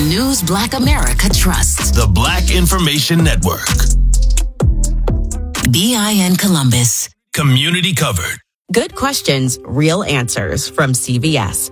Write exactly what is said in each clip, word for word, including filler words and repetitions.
news Black America trusts. The Black Information Network. B I N Columbus. Community covered. Good questions, real answers from C V S.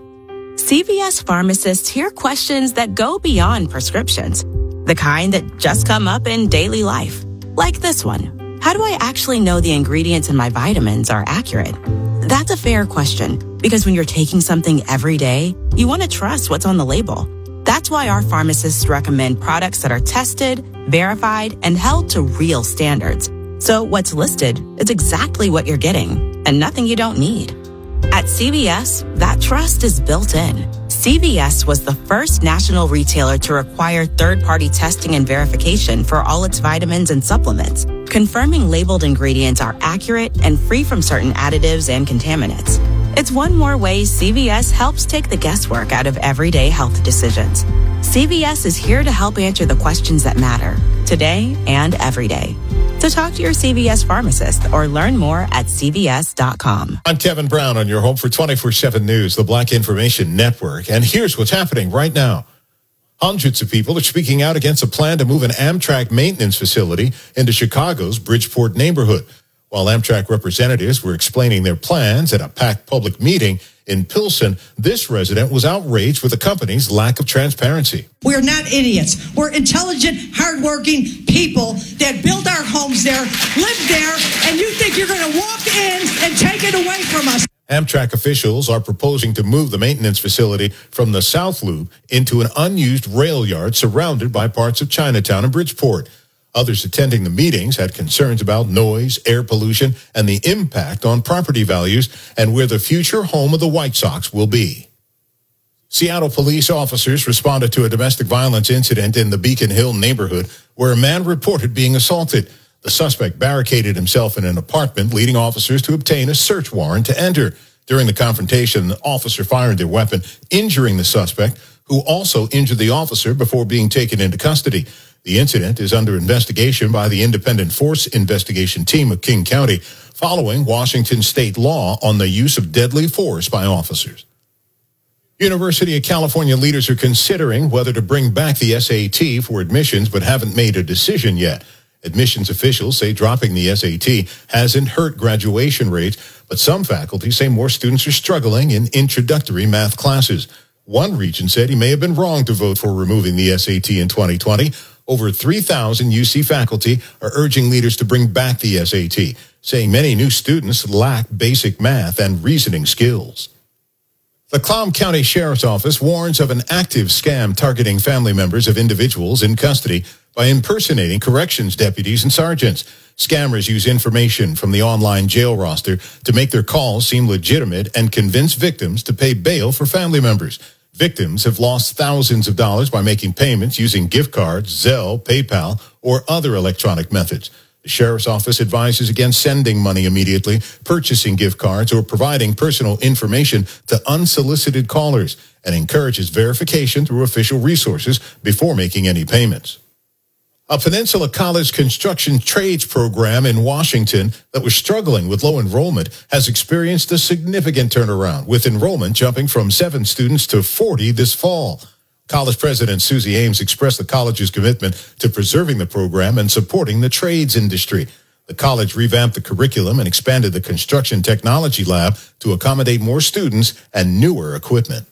C V S pharmacists hear questions that go beyond prescriptions, the kind that just come up in daily life. Like this one. How do I actually know the ingredients in my vitamins are accurate? That's a fair question, because when you're taking something every day, you want to trust what's on the label. That's why our pharmacists recommend products that are tested, verified, and held to real standards. So what's listed is exactly what you're getting, and nothing you don't need. At C V S, that trust is built in. C V S was the first national retailer to require third-party testing and verification for all its vitamins and supplements, confirming labeled ingredients are accurate and free from certain additives and contaminants. It's one more way C V S helps take the guesswork out of everyday health decisions. C V S is here to help answer the questions that matter, today and every day. So talk to your C V S pharmacist or learn more at C V S dot com. I'm Kevin Brown on your home for twenty-four seven News, the Black Information Network. And here's what's happening right now. Hundreds of people are speaking out against a plan to move an Amtrak maintenance facility into Chicago's Bridgeport neighborhood. While Amtrak representatives were explaining their plans at a packed public meeting in Pilsen, this resident was outraged with the company's lack of transparency. We're not idiots. We're intelligent, hardworking people that build our homes there, live there, and you think you're going to walk in and take it away from us. Amtrak officials are proposing to move the maintenance facility from the South Loop into an unused rail yard surrounded by parts of Chinatown and Bridgeport. Others attending the meetings had concerns about noise, air pollution, and the impact on property values and where the future home of the White Sox will be. Seattle police officers responded to a domestic violence incident in the Beacon Hill neighborhood where a man reported being assaulted. The suspect barricaded himself in an apartment, leading officers to obtain a search warrant to enter. During the confrontation, the officer fired their weapon, injuring the suspect, who also injured the officer before being taken into custody. The incident is under investigation by the Independent Force Investigation Team of King County, following Washington state law on the use of deadly force by officers. University of California leaders are considering whether to bring back the S A T for admissions, but haven't made a decision yet. Admissions officials say dropping the S A T hasn't hurt graduation rates, but some faculty say more students are struggling in introductory math classes. One regent said he may have been wrong to vote for removing the S A T in twenty twenty. Over three thousand U C faculty are urging leaders to bring back the S A T, saying many new students lack basic math and reasoning skills. The Clallam County Sheriff's Office warns of an active scam targeting family members of individuals in custody by impersonating corrections deputies and sergeants. Scammers use information from the online jail roster to make their calls seem legitimate and convince victims to pay bail for family members. Victims have lost thousands of dollars by making payments using gift cards, Zelle, PayPal, or other electronic methods. The Sheriff's Office advises against sending money immediately, purchasing gift cards, or providing personal information to unsolicited callers, and encourages verification through official resources before making any payments. A Peninsula College construction trades program in Washington that was struggling with low enrollment has experienced a significant turnaround, with enrollment jumping from seven students to forty this fall. College President Susie Ames expressed the college's commitment to preserving the program and supporting the trades industry. The college revamped the curriculum and expanded the construction technology lab to accommodate more students and newer equipment.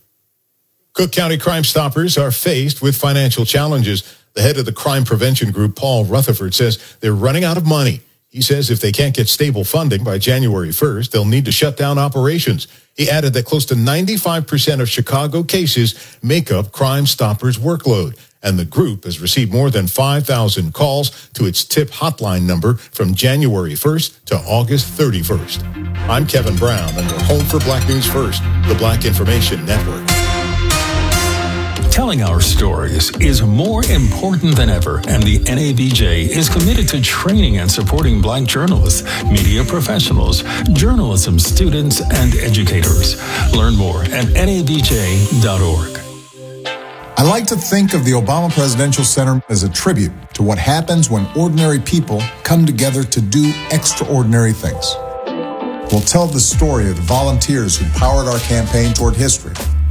Cook County Crime Stoppers are faced with financial challenges. The head of the crime prevention group, Paul Rutherford, says they're running out of money. He says if they can't get stable funding by January first, they'll need to shut down operations. He added that close to ninety-five percent of Chicago cases make up Crime Stoppers' workload, and the group has received more than five thousand calls to its tip hotline number from January first to August thirty-first. I'm Kevin Brown, and we're home for Black News First, the Black Information Network. Telling our stories is more important than ever, and the N A B J is committed to training and supporting Black journalists, media professionals, journalism students, and educators. Learn more at N A B J dot org. I like to think of the Obama Presidential Center as a tribute to what happens when ordinary people come together to do extraordinary things. We'll tell the story of the volunteers who powered our campaign toward history,